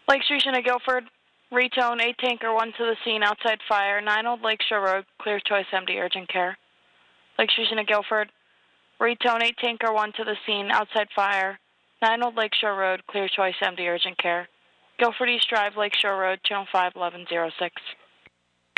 Lake Station to Guilford, retone 8 tanker 1 to the scene, outside fire, 9 Old Lakeshore Road, clear choice empty, urgent care. Lake Station to Guilford, retone 8 tanker 1 to the scene, outside fire, 9 Old Lakeshore Road, clear choice empty, urgent care. Guilford East Drive, Lakeshore Road, channel 5, 1106.